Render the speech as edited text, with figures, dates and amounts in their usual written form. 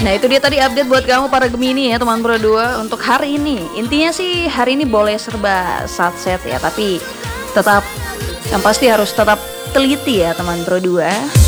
Nah itu dia tadi update buat kamu para Gemini ya teman Pro 2 untuk hari ini. Intinya sih hari ini boleh serba satset ya, tapi tetap yang pasti harus tetap teliti ya teman Pro 2.